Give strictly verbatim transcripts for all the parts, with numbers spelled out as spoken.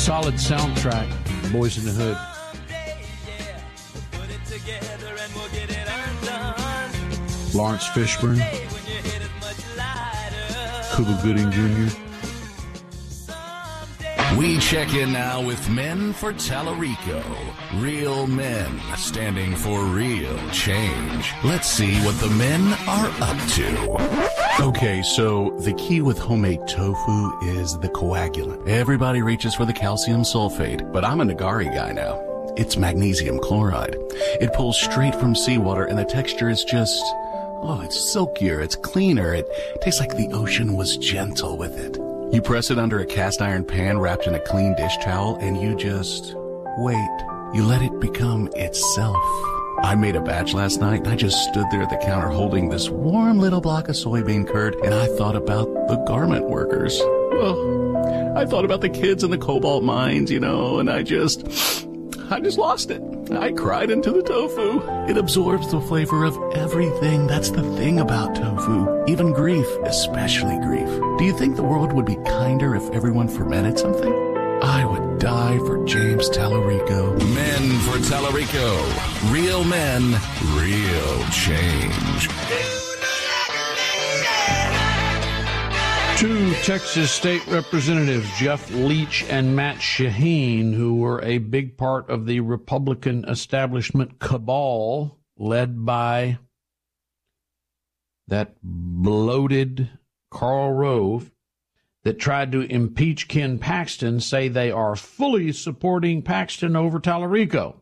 Solid soundtrack, Boys in the Hood. Lawrence Fishburne, Cuba Gooding Junior We check in now with Men for Tallarico. Real men standing for real change. Let's see what the men are up to. Okay, so the key with homemade tofu is the coagulant. Everybody reaches for the calcium sulfate, but I'm a Nagari guy now. It's magnesium chloride. It pulls straight from seawater, and the texture is just, oh, it's silkier, it's cleaner. It tastes like the ocean was gentle with it. You press it under a cast iron pan wrapped in a clean dish towel, and you just wait. You let it become itself. I made a batch last night, and I just stood there at the counter holding this warm little block of soybean curd, and I thought about the garment workers. Oh, I thought about the kids in the cobalt mines, you know, and I just, I just lost it. I cried into the tofu. It absorbs the flavor of everything. That's the thing about tofu. Even grief, especially grief. Do you think the world would be kinder if everyone fermented something? I would die for James Tallarico. Men for Tallarico. Real men, real change. Two Texas state representatives, Jeff Leach and Matt Shaheen, who were a big part of the Republican establishment cabal led by that bloated Karl Rove that tried to impeach Ken Paxton, say they are fully supporting Paxton over Tallarico.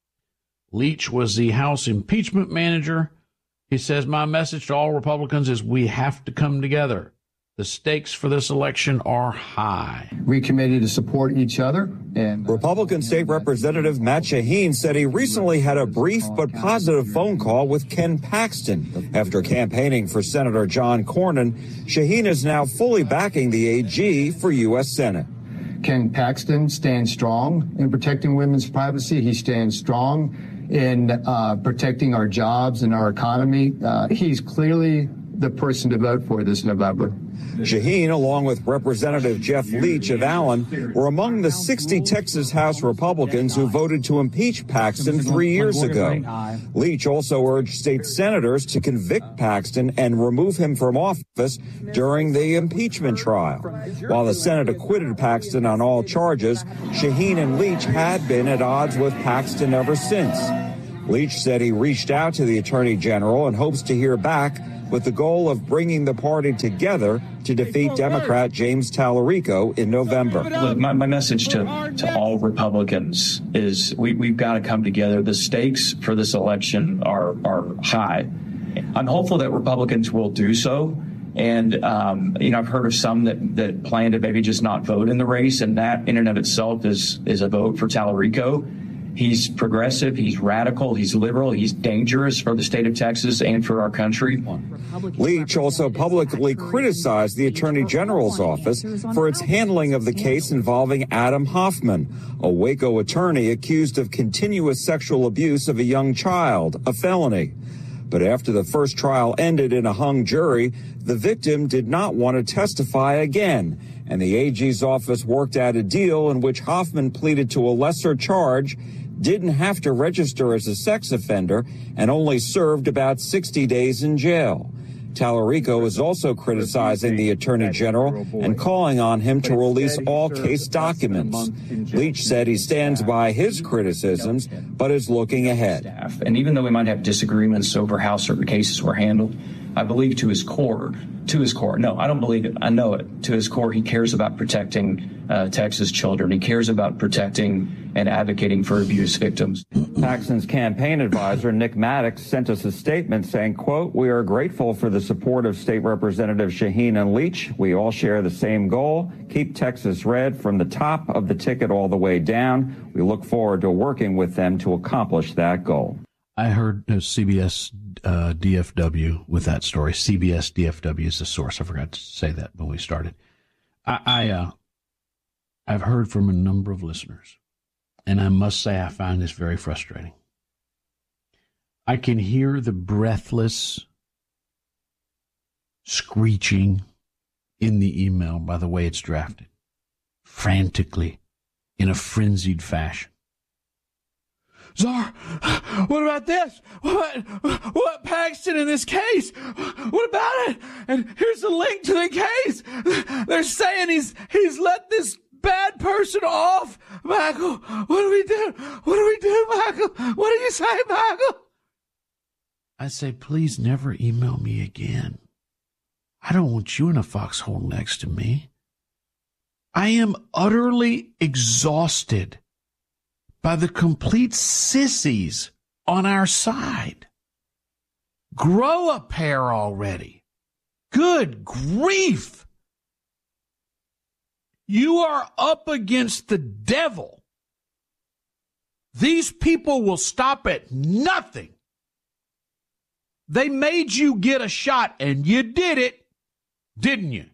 Leach was the House impeachment manager. He says, my message to all Republicans is we have to come together. The stakes for this election are high. We committed to support each other. And Republican State Representative Matt Shaheen said he recently had a brief but positive phone call with Ken Paxton. After campaigning for Senator John Cornyn, Shaheen is now fully backing the A G for U S Senate. Ken Paxton stands strong in protecting women's privacy. He stands strong in uh, protecting our jobs and our economy. Uh, he's clearly the person to vote for this November. Shaheen, along with Representative Jeff Leach of Allen, were among the sixty Texas House Republicans who voted to impeach Paxton three years ago. Leach also urged state senators to convict Paxton and remove him from office during the impeachment trial. While the Senate acquitted Paxton on all charges, Shaheen and Leach had been at odds with Paxton ever since. Leach said he reached out to the Attorney General and hopes to hear back, with the goal of bringing the party together to defeat Democrat James Tallarico in November. Look, my, my message to, to all Republicans is we, we've got to come together. The stakes for this election are, are high. I'm hopeful that Republicans will do so. And, um, you know, I've heard of some that, that plan to maybe just not vote in the race, and that in and of itself is, is a vote for Tallarico. He's progressive, he's radical, he's liberal, he's dangerous for the state of Texas and for our country. Leach also publicly criticized the Attorney General's office for its handling of the case involving Adam Hoffman, a Waco attorney accused of continuous sexual abuse of a young child, a felony. But after the first trial ended in a hung jury, the victim did not want to testify again, and the A G's office worked out a deal in which Hoffman pleaded to a lesser charge, didn't have to register as a sex offender, and only served about sixty days in jail. Tallarico is also criticizing the Attorney General and calling on him to release all case documents. Leach said he stands by his criticisms, but is looking ahead. And even though we might have disagreements over how certain cases were handled, I believe to his core, to his core, no, I don't believe it, I know it, to his core, he cares about protecting uh, Texas children. He cares about protecting and advocating for abuse victims. Paxton's campaign advisor, Nick Maddox, sent us a statement saying, quote, we are grateful for the support of State Representative Shaheen and Leach. We all share the same goal, keep Texas red from the top of the ticket all the way down. We look forward to working with them to accomplish that goal. I heard uh, C B S uh, D F W with that story. C B S D F W is the source. I forgot to say that when we started. I, I uh, I've heard from a number of listeners, and I must say I find this very frustrating. I can hear the breathless screeching in the email by the way it's drafted, frantically in a frenzied fashion. Czar, what about this? What, what Paxton in this case? What about it? And here's the link to the case. They're saying he's he's let this bad person off. Michael, what do we do? What do we do, Michael? What do you say, Michael? I say, please never email me again. I don't want you in a foxhole next to me. I am utterly exhausted by the complete sissies on our side. Grow a pair already. Good grief. You are up against the devil. These people will stop at nothing. They made you get a shot, and you did it, didn't you?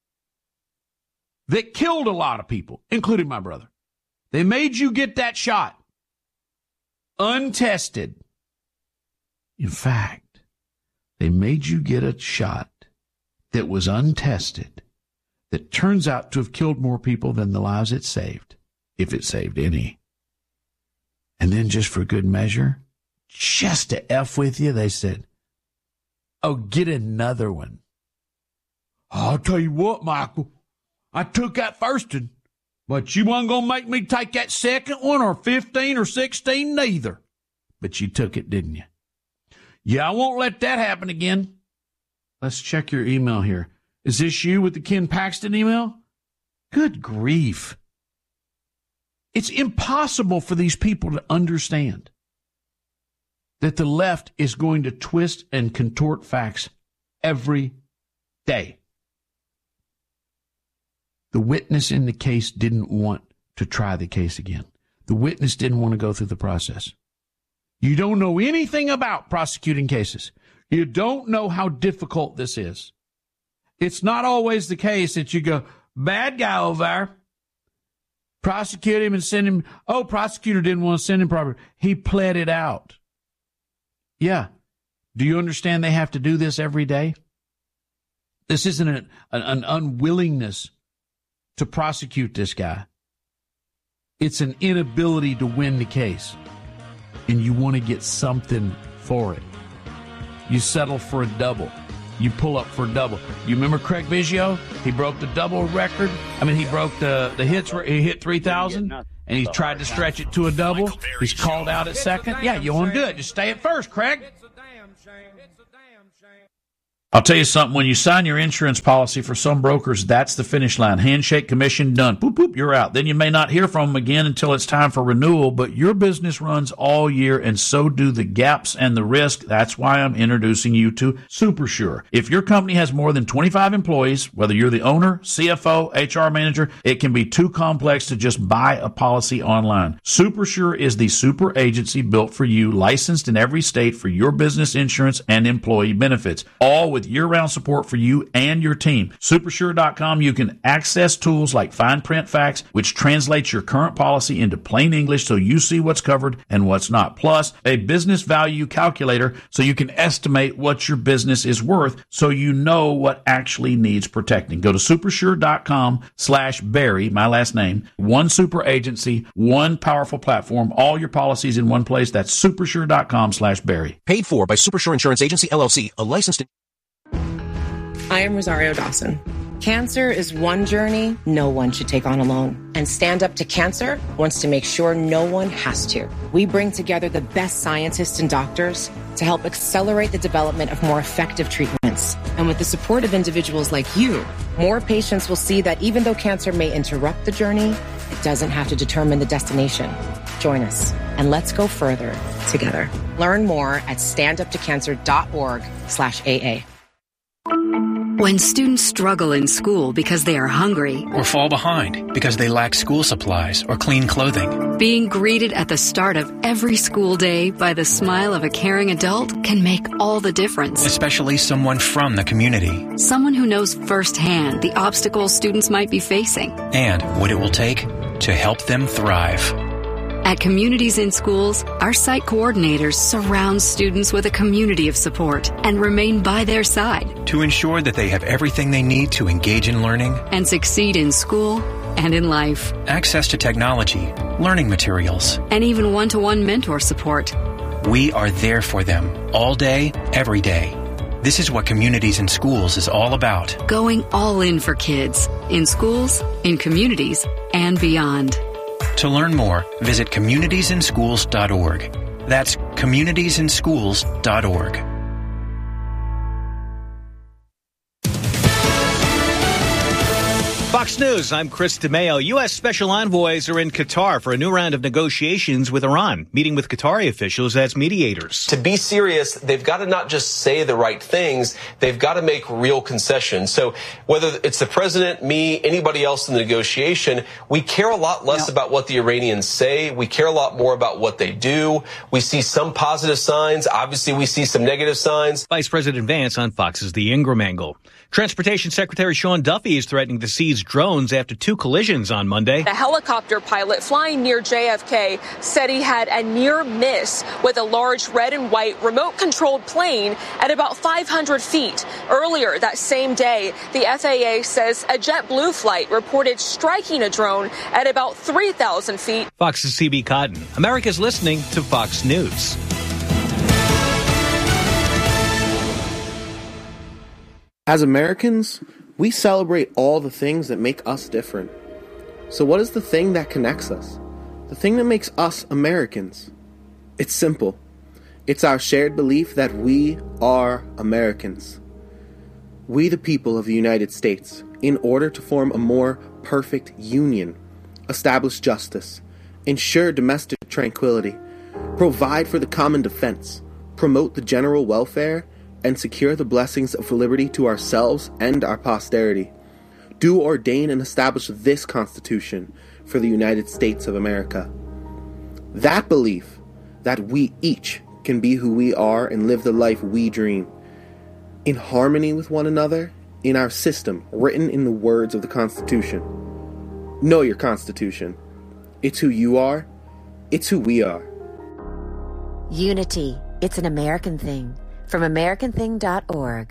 That killed a lot of people, including my brother. They made you get that shot. Untested. In fact, they made you get a shot that was untested, that turns out to have killed more people than the lives it saved, if it saved any. And then just for good measure, just to F with you, they said, oh, get another one. I'll tell you what, Michael, I took that first one, but you wasn't going to make me take that second one or fifteen or sixteen neither. But you took it, didn't you? Yeah, I won't let that happen again. Let's check your email here. Is this you with the Ken Paxton email? Good grief. It's impossible for these people to understand that the left is going to twist and contort facts every day. The witness in the case didn't want to try the case again. The witness didn't want to go through the process. You don't know anything about prosecuting cases. You don't know how difficult this is. It's not always the case that you go, bad guy over there, prosecute him and send him. Oh, prosecutor didn't want to send him properly. He pled it out. Yeah. Do you understand they have to do this every day? This isn't an, an, an unwillingness to prosecute this guy. It's an inability to win the case. And you want to get something for it. You settle for a double. You pull up for a double. You remember Craig Biggio? He broke the double record. I mean, he broke the, the hits. He hit three thousand, and he tried to stretch it to a double. He's called out at second. Yeah, you want to do it. Just stay at first, Craig. I'll tell you something. When you sign your insurance policy for some brokers, that's the finish line. Handshake, commission, done. Boop, boop, you're out. Then you may not hear from them again until it's time for renewal, but your business runs all year, and so do the gaps and the risk. That's why I'm introducing you to SuperSure. If your company has more than twenty-five employees, whether you're the owner, C F O, H R manager, it can be too complex to just buy a policy online. SuperSure is the super agency built for you, licensed in every state for your business insurance and employee benefits, all with year-round support for you and your team. Supersure dot com, you can access tools like Fine Print Facts, which translates your current policy into plain English so you see what's covered and what's not. Plus, a business value calculator so you can estimate what your business is worth so you know what actually needs protecting. Go to supersure dot com slash Barry, my last name. One super agency, one powerful platform, all your policies in one place. That's supersure dot com slash Barry. Paid for by Supersure Insurance Agency, L L C, a licensed... I am Rosario Dawson. Cancer is one journey no one should take on alone. And Stand Up to Cancer wants to make sure no one has to. We bring together the best scientists and doctors to help accelerate the development of more effective treatments. And with the support of individuals like you, more patients will see that even though cancer may interrupt the journey, it doesn't have to determine the destination. Join us and let's go further together. Learn more at standuptocancer.org slash AA. When students struggle in school because they are hungry or fall behind because they lack school supplies or clean clothing, being greeted at the start of every school day by the smile of a caring adult can make all the difference. Especially someone from the community. Someone who knows firsthand the obstacles students might be facing and what it will take to help them thrive. At Communities in Schools, our site coordinators surround students with a community of support and remain by their side to ensure that they have everything they need to engage in learning and succeed in school and in life. Access to technology, learning materials, and even one-to-one mentor support. We are there for them all day, every day. This is what Communities in Schools is all about. Going all in for kids, in schools, in communities, and beyond. To learn more, visit communities in schools dot org. That's communities in schools dot org. Fox News, I'm Chris DeMeo. U S special envoys are in Qatar for a new round of negotiations with Iran, meeting with Qatari officials as mediators. To be serious, they've got to not just say the right things, they've got to make real concessions. So whether it's the president, me, anybody else in the negotiation, we care a lot less yeah. about what the Iranians say. We care a lot more about what they do. We see some positive signs. Obviously, we see some negative signs. Vice President Vance on Fox's The Ingram Angle. Transportation Secretary Sean Duffy is threatening to seize drones after two collisions on Monday. A helicopter pilot flying near J F K said he had a near miss with a large red and white remote-controlled plane at about five hundred feet. Earlier that same day, the F A A says a JetBlue flight reported striking a drone at about three thousand feet. Fox's C B Cotton. America's listening to Fox News. As Americans, we celebrate all the things that make us different. So what is the thing that connects us? The thing that makes us Americans? It's simple. It's our shared belief that we are Americans. We, the people of the United States, in order to form a more perfect union, establish justice, ensure domestic tranquility, provide for the common defense, promote the general welfare, and secure the blessings of liberty to ourselves and our posterity, do ordain and establish this Constitution for the United States of America. That belief that we each can be who we are and live the life we dream, in harmony with one another, in our system written in the words of the Constitution. Know your Constitution. It's who you are. It's who we are. Unity. It's an American thing. From American Thing dot org.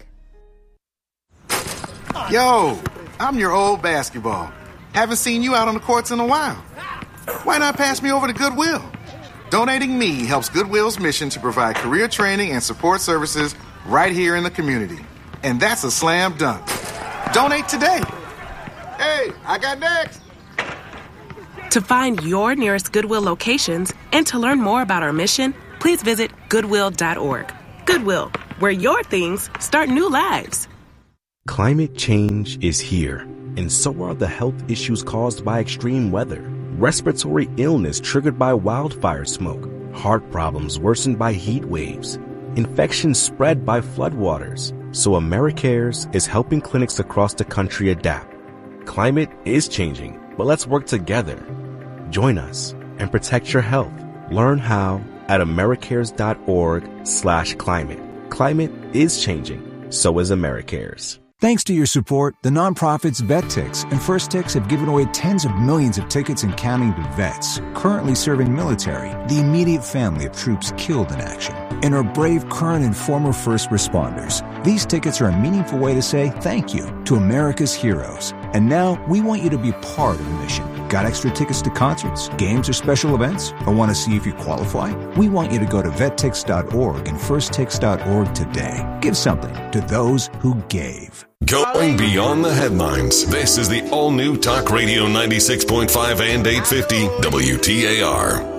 Yo, I'm your old basketball. Haven't seen you out on the courts in a while. Why not pass me over to Goodwill? Donating me helps Goodwill's mission to provide career training and support services right here in the community. And that's a slam dunk. Donate today. Hey, I got next. To find your nearest Goodwill locations and to learn more about our mission, please visit goodwill dot org. Goodwill, where your things start new lives. Climate change is here, and so are the health issues caused by extreme weather. Respiratory illness triggered by wildfire smoke, heart problems worsened by heat waves, infections spread by floodwaters. So AmeriCares is helping clinics across the country adapt. Climate is changing, but let's work together. Join us and protect your health. Learn how at americares.org slash climate. Climate is changing. So is AmeriCares. Thanks to your support, the nonprofits VetTix and First Tix have given away tens of millions of tickets and counting to vets currently serving military, the immediate family of troops killed in action, and our brave current and former first responders. These tickets are a meaningful way to say thank you to America's heroes. And now we want you to be part of the mission. Got extra tickets to concerts, games, or special events? Or want to see if you qualify? We want you to go to vet tix dot org and first tix dot org today. Give something to those who gave. Going beyond the headlines, this is the all-new Talk Radio ninety-six point five and eight fifty W T A R.